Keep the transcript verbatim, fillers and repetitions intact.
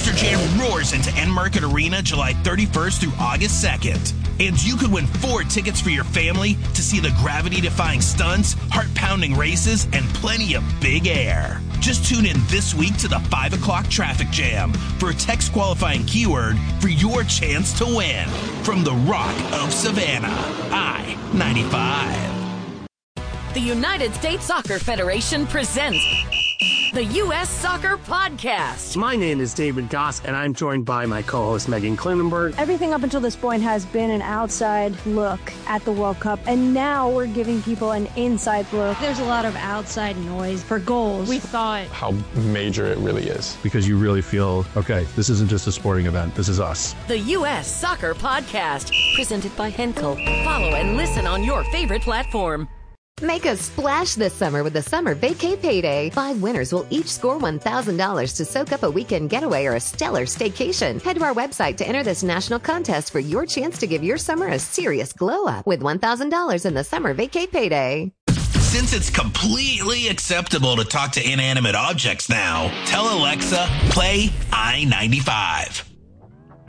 Booster Jam roars into Enmarket Arena July thirty-first through August second. And you could win four tickets for your family to see the gravity-defying stunts, heart-pounding races, and plenty of big air. Just tune in this week to the five o'clock Traffic Jam for a text-qualifying keyword for your chance to win. From the Rock of Savannah, I ninety-five. The United States Soccer Federation presents the U S Soccer Podcast. My name is David Goss, and I'm joined by my co-host Megan Klinenberg. Everything up until this point has been an outside look at the World Cup, and now we're giving people an inside look. There's a lot of outside noise for goals. We thought how major it really is. Because you really feel, okay, this isn't just a sporting event, this is us. The U S Soccer Podcast, presented by Henkel. Follow and listen on your favorite platform. Make a splash this summer with the Summer Vacay Payday. Five winners will each score one thousand dollars to soak up a weekend getaway or a stellar staycation. Head to our website to enter this national contest for your chance to give your summer a serious glow up with one thousand dollars in the Summer Vacay Payday. Since it's completely acceptable to talk to inanimate objects now, tell Alexa, play I ninety-five.